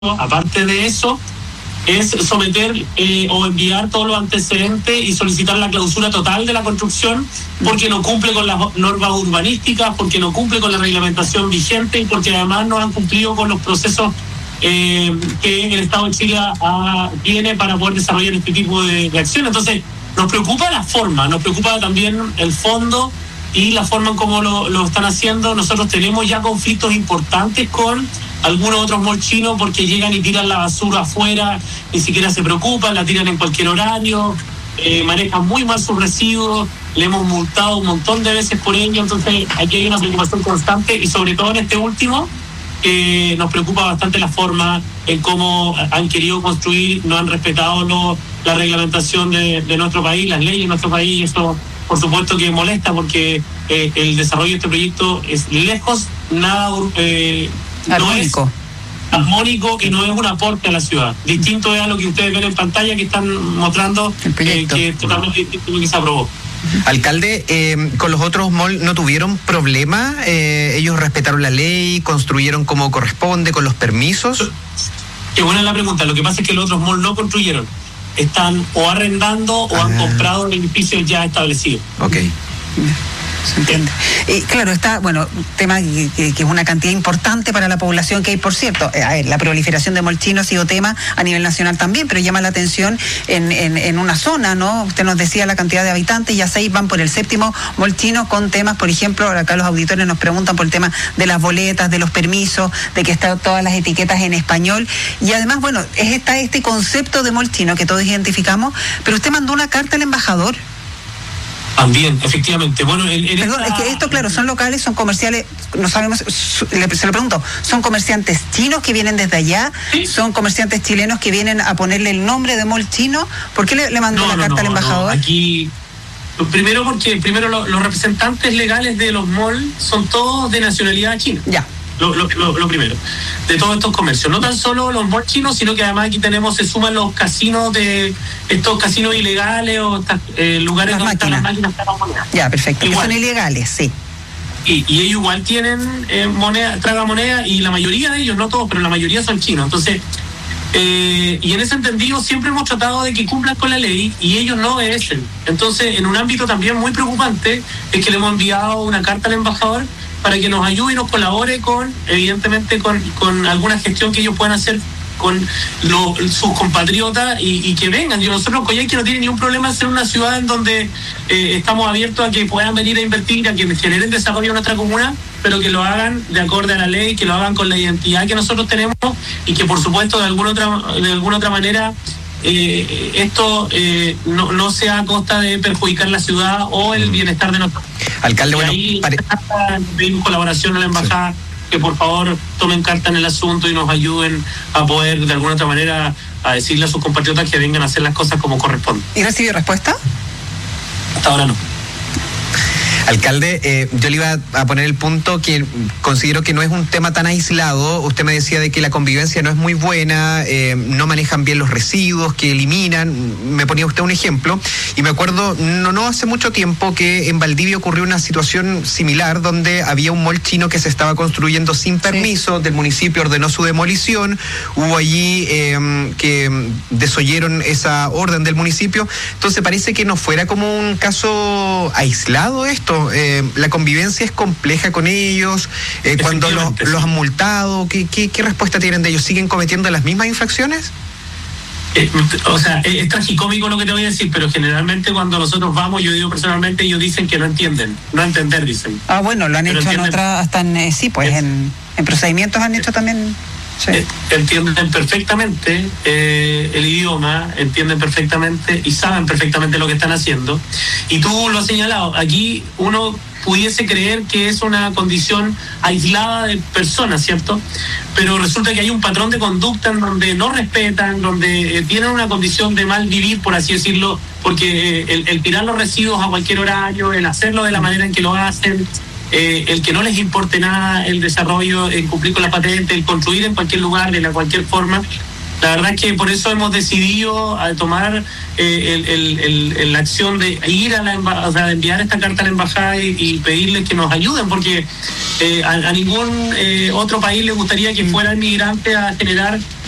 aparte de eso, es someter o enviar todos los antecedentes y solicitar la clausura total de la construcción porque no cumple con las normas urbanísticas, porque no cumple con la reglamentación vigente y porque además no han cumplido con los procesos que el Estado de Chile tiene para poder desarrollar este tipo de acción. Entonces, nos preocupa la forma, nos preocupa también el fondo y la forma en cómo lo están haciendo. Nosotros tenemos ya conflictos importantes con algunos otros malls chinos porque llegan y tiran la basura afuera, ni siquiera se preocupan, la tiran en cualquier horario, manejan muy mal sus residuos, le hemos multado un montón de veces por ello. Entonces aquí hay una preocupación constante y sobre todo en este último nos preocupa bastante la forma en cómo han querido construir, no han respetado la reglamentación de nuestro país, las leyes de nuestro país. Eso por supuesto que molesta porque el desarrollo de este proyecto es lejos, nada armónico. No es armónico y no es un aporte a la ciudad. Distinto es a lo que ustedes ven en pantalla que están mostrando, que es totalmente distinto a lo que se aprobó. Alcalde, ¿con los otros malls no tuvieron problema? ¿Ellos respetaron la ley, construyeron como corresponde, con los permisos? Qué buena la pregunta. Lo que pasa es que los otros malls no construyeron. Están o arrendando o han comprado edificios ya establecidos. Ok. ¿Se entiende? Claro, está, bueno, tema que es una cantidad importante para la población que hay, por cierto. A ver, la proliferación de malls chinos ha sido tema a nivel nacional también, pero llama la atención en una zona, ¿no? Usted nos decía la cantidad de habitantes, ya 6 van por el 7º mall chino con temas, por ejemplo, acá los auditores nos preguntan por el tema de las boletas, de los permisos, de que están todas las etiquetas en español, y además, bueno, está este concepto de mall chino que todos identificamos, pero usted mandó una carta al embajador. También, efectivamente. Bueno, perdón, es que esto, claro, son locales, son comerciales, no sabemos, se lo pregunto, ¿son comerciantes chinos que vienen desde allá? ¿Sí? ¿Son comerciantes chilenos que vienen a ponerle el nombre de mall chino? ¿Por qué le mandó la carta al embajador? Aquí, primero porque los representantes legales de los malls son todos de nacionalidad china. Ya. Lo primero, de todos estos comercios. No tan solo los malls chinos, sino que además aquí se suman los casinos estos casinos ilegales o lugares donde están las máquinas tragamonedas. Ya, perfecto. Igual. Que son ilegales, sí. Y ellos igual tienen tragamonedas y la mayoría de ellos, no todos, pero la mayoría son chinos. Entonces, y en ese entendido siempre hemos tratado de que cumplan con la ley y ellos no obedecen. Entonces, en un ámbito también muy preocupante es que le hemos enviado una carta al embajador para que nos ayude y nos colabore evidentemente con alguna gestión que ellos puedan hacer con sus compatriotas y que vengan. Nosotros Coyhaique no tiene ningún problema en ser una ciudad en donde estamos abiertos a que puedan venir a invertir, a que generen desarrollo en nuestra comuna, pero que lo hagan de acorde a la ley, que lo hagan con la identidad que nosotros tenemos y que por supuesto de alguna otra manera esto no sea a costa de perjudicar la ciudad o el bienestar de nosotros. Alcalde, bueno, ahí pedimos colaboración a la embajada, sí, que por favor tomen carta en el asunto y nos ayuden a poder de alguna otra manera a decirle a sus compatriotas que vengan a hacer las cosas como corresponde. ¿Y recibió respuesta? Hasta ahora no. Alcalde, yo le iba a poner el punto que considero que no es un tema tan aislado. Usted me decía de que la convivencia no es muy buena, no manejan bien los residuos, que eliminan. Me ponía usted un ejemplo y me acuerdo no hace mucho tiempo que en Valdivia ocurrió una situación similar donde había un mall chino que se estaba construyendo sin permiso, sí, del municipio ordenó su demolición, hubo allí que desoyeron esa orden del municipio. Entonces parece que no fuera como un caso aislado esto. La convivencia es compleja con ellos, cuando los han multado, ¿qué respuesta tienen de ellos? ¿Siguen cometiendo las mismas infracciones? O sea, es tragicómico lo que te voy a decir, pero generalmente cuando nosotros vamos, yo digo personalmente, ellos dicen que no entienden, no entender dicen. Ah, bueno, lo han hecho en otras, hasta en, sí, pues en procedimientos han hecho también. Sí. Entienden perfectamente el idioma, entienden perfectamente y saben perfectamente lo que están haciendo. Y tú lo has señalado, aquí uno pudiese creer que es una condición aislada de personas, ¿cierto? Pero resulta que hay un patrón de conducta en donde no respetan, donde tienen una condición de mal vivir, por así decirlo, porque el tirar los residuos a cualquier horario, el hacerlo de la manera en que lo hacen, el que no les importe nada el desarrollo, el cumplir con la patente, el construir en cualquier lugar, de cualquier forma. La verdad es que por eso hemos decidido tomar la acción de ir a la embajada, o sea, de enviar esta carta a la embajada y pedirles que nos ayuden, porque a ningún otro país le gustaría que fuera el migrante a generar